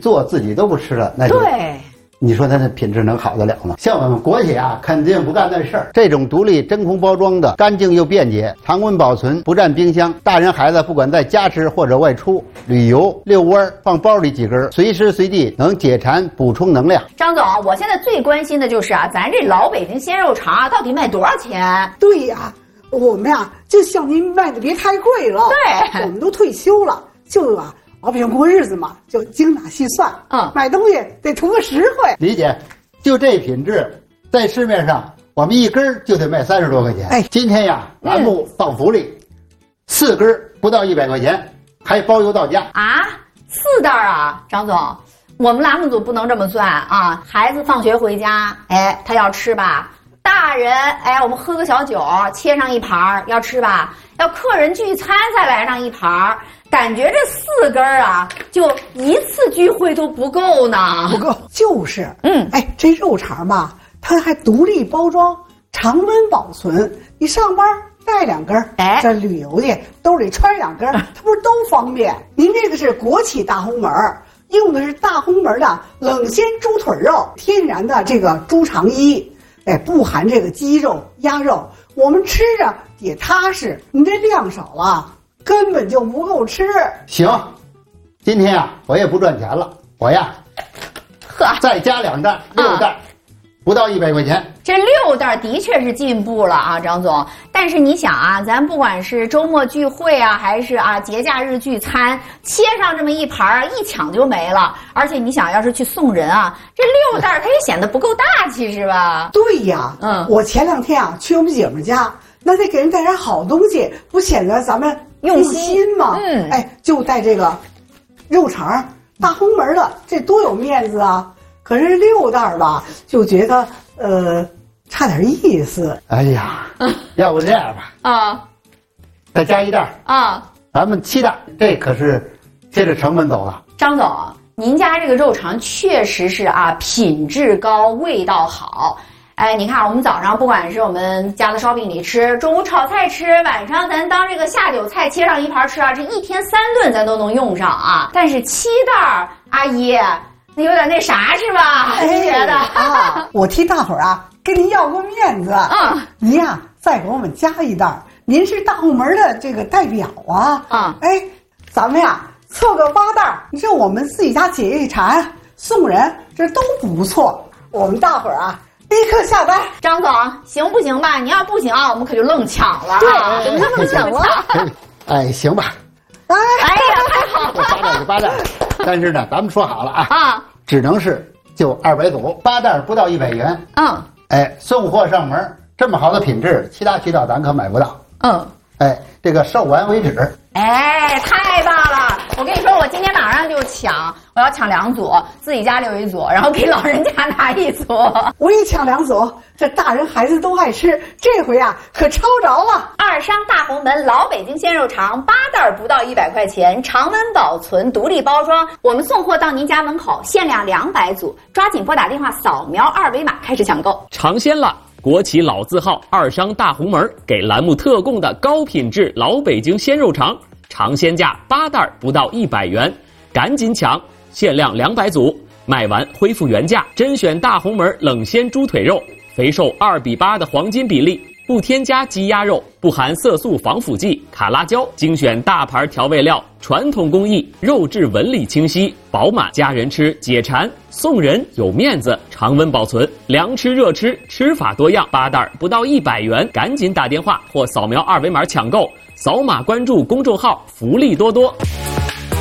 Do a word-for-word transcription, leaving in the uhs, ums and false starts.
做自己都不吃了，那就对。 你说它的品质能好得了吗？像我们国企啊，肯定不干那事儿。这种独立真空包装的，干净又便捷，常温保存，不占冰箱。大人孩子不管在家吃或者外出旅游、遛弯，放包里几根，随时随地能解馋补充能量。 张总，我现在最关心的就是啊，咱这老北京鲜肉肠啊，到底卖多少钱？ 对呀，我们呀就向您卖的别太贵了。 对， 我们都退休了，就啊。老百姓过日子嘛，就精打细算， 嗯， 买东西得图个实惠。 理解，就这品质，在市面上我们一根就得卖三十多块钱。哎，今天呀，栏目放福利，嗯、四根不到一百块钱，还包邮到家。 啊，四袋啊，张总，我们栏目组不能这么算啊！孩子放学回家，哎，他要吃吧。大人，哎，我们喝个小酒，切上一盘要吃吧？要客人聚餐再来上一盘，感觉这四根啊，就一次聚会都不够呢。 不够，就是， 嗯， 哎，这肉肠吧，它还独立包装，常温保存。你上班带两根，哎，这旅游去兜里揣两根，它不是都方便？您这个是国企大红门，用的是大红门的冷鲜猪腿肉，天然的这个猪肠衣。哎，不含这个鸡肉、鸭肉，我们吃着也踏实。你这量少了，根本就不够吃。 行，今天啊，我也不赚钱了，我呀， 呵， 再加两袋，六袋，啊、不到一百块钱。 这六袋的确是进步了啊，张总。但是你想啊，咱不管是周末聚会啊，还是啊节假日聚餐，切上这么一盘啊，一抢就没了。而且你想要是去送人啊，这六袋它也显得不够大气，是吧？ 对呀，嗯，我前两天啊去我们姐们家，那得给人带点好东西，不显得咱们用心吗？ 嗯， 哎，就带这个肉肠，大红门的，这多有面子啊！可是六袋吧，就觉得呃差点意思。 哎呀，要不这样吧， 啊， 再加一袋啊， 咱们七袋，这可是贴着成本走了。 张总，您家这个肉肠确实是啊，品质高，味道好。哎，你看我们早上不管是我们家的烧饼里吃，中午炒菜吃，晚上咱当这个下酒菜切上一盘吃啊，这一天三顿咱都能用上啊。但是七袋，阿姨。那有点那啥是吧？ 哎、 您觉得啊？我替大伙儿啊跟您要个面子啊！您呀、啊、再给我们加一袋，您是大红门的这个代表啊！ 啊， 哎，咱们呀凑个八袋，你说我们自己家解解馋，送人这都不错。我们大伙儿啊立刻下单。 张总，行不行吧？你要不行啊，我们可就愣抢了。 对，我们愣抢了。 哎，行吧。 哎， 哎呀，太好了！ 八袋就八袋。但是呢，咱们说好了啊， 啊， 只能是就二百组，八袋不到一百元。 嗯， 哎，送货上门，这么好的品质，其他渠道咱可买不到。 嗯， 哎，这个售完为止。 哎，太棒了！我跟你说，我今天马上就抢，我要抢两组，自己家留一组，然后给老人家拿一组。 我也抢两组，这大人孩子都爱吃，这回啊可抄着了。 二商大红门老北京鲜肉肠八袋不到一百块钱，常温保存，独立包装，我们送货到您家门口，限量两百组，抓紧拨打电话扫描二维码开始抢购。 尝鲜了！国企老字号二商大红门给栏目特供的高品质老北京鲜肉肠，尝鲜价八袋不到一百元，赶紧抢，限量两百组，卖完恢复原价。甄选大红门冷鲜猪腿肉，肥瘦二比八的黄金比例，不添加鸡鸭肉，不含色素防腐剂、卡拉胶，精选大牌调味料，传统工艺，肉质纹理清晰饱满，家人吃解馋，送人有面子，常温保存，凉吃热吃，吃法多样，八袋不到一百元，赶紧打电话或扫描二维码抢购，扫码关注公众号，福利多多。